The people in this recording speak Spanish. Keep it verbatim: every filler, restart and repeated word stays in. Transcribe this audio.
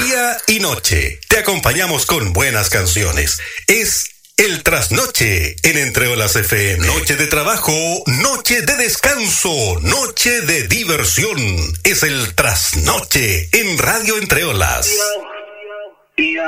Día y noche te acompañamos con buenas canciones. Es el trasnoche en Entre Olas F M. Noche de trabajo, noche de descanso, noche de diversión. Es el trasnoche en Radio Entre Olas.